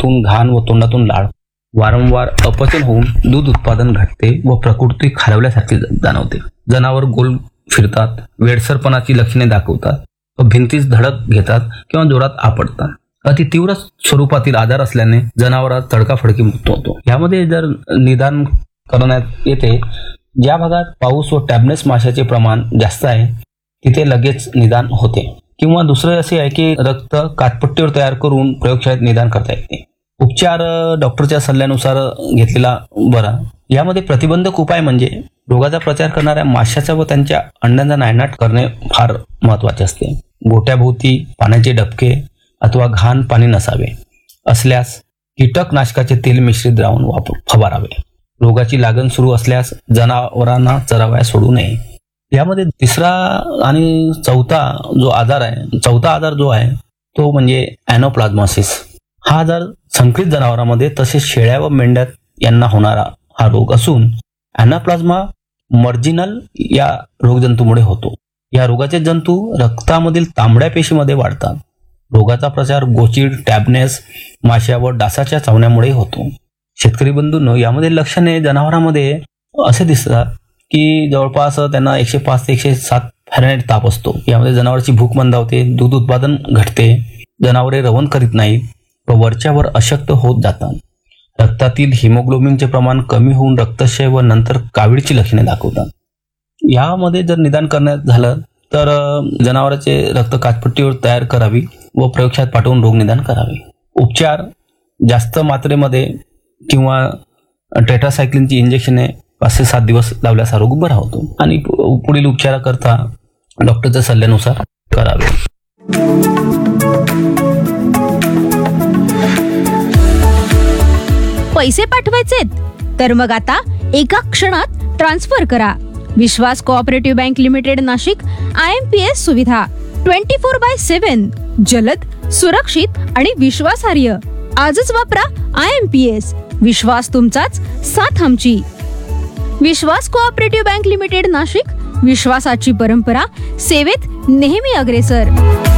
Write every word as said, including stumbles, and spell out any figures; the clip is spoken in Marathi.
नाकातून घाण व तोंडातून लाळ, वारंवार अपचन होऊन दूध उत्पादन घटते व प्रकृती खालवल्यासारखी जाणवते. जनावर गोल फिरतात, वेडसरपणाची लक्षणे दाखवतात व भिंतीस धडक घेतात किंवा जोरात आपटतात. अति तीव्र स्वरूपातील आजार असल्याने जनावरात तडकाफडकी मृत्यू होतो. यामध्ये जर निदान करण्यात येते, ज्या भागात पाऊस व टॅबनेस माशाचे प्रमाण जास्त आहे तिथे लगेच निदान होते. किंवा दुसरे असे आहे की रक्त कातपट्टीवर तयार करून प्रयोगशाळेत निदान करता येते. उपचार डॉक्टरच्या सल्ल्यानुसार घेतलेला बरा. यामध्ये प्रतिबंधक उपाय म्हणजे रोगाचा प्रचार करणाऱ्या माशाचा व त्यांच्या अंड्यांचा नायनाट करणे फार महत्वाचे असते. गोट्याभोवती पाण्याचे डबके अथवा घाण पाणी नसावे. असल्यास कीटकनाशकाचे तेल मिश्रित द्रावण वापर फवारावे. रोगाची लागण सुरू असल्यास जनावरांना चरावयास सोडू नये. यामध्ये तिसरा आणि चौथा जो आजार आहे चौथा आजार जो आहे तो म्हणजे ॲनोप्लाझमोसिस. हा आजार संकरित जनावरांमध्ये तसेच शेळ्या व मेंढ्यात यांना होणारा हा रोग असून ॲनाप्लाझ्मा मर्जिनल या रोगजंतूमुळे होतो. या रोगाचे जंतू रक्तामधील तांबड्या पेशीमध्ये वाढतात. रोगाचा प्रचार गोचीड, टॅबनेस माशा व डासाच्या चावण्यामुळे होतो. शेतकरी बंधूंनो, यामध्ये लक्षणे जनावरांमध्ये असे दिसतात की जवळपास त्यांना एकशे पाच ते एकशे सात फॅरेनहाइट ताप असतो. यामध्ये जनावरांची भूक मंदावते, दूध उत्पादन घटते, जनावरे रवण करीत नाहीत व वरच्यावर अशक्त होत जातात. रक्तातील हिमोग्लोबिनचे प्रमाण कमी होऊन रक्तक्षय व नंतर कावीळची लक्षणे दाखवतात. यामध्ये जर निदान करण्यात झालं तर जनावरांचे रक्त काचपट्टीवर तयार करावी व प्रयोगशाळेत पाठवून रोग निदान करावे. उपचार जास्त मात्रेमध्ये किंवा टेट्रासायक्लिनची इंजेक्शने पाच ते सात दिवस लावल्यास हा रोग बरा होतो आणि पुढील उपचाराकरता डॉक्टरच्या सल्ल्यानुसार करावे. पैसे पाठवायचेत तर मग आता एका क्षणात ट्रान्सफर करा. विश्वास cooperative bank limited Nashik I am P S सुविधा ट्वेंटी फोर बाय सेव्हन जलद, सुरक्षित आणि विश्वासार्ह. आजच वापरा आय एम पी एस. विश्वास तुमचाच, साथ आमची. विश्वास कोऑपरेटिव्ह बँक लिमिटेड नाशिक, विश्वासाची परंपरा, सेवेत नेहमी अग्रेसर.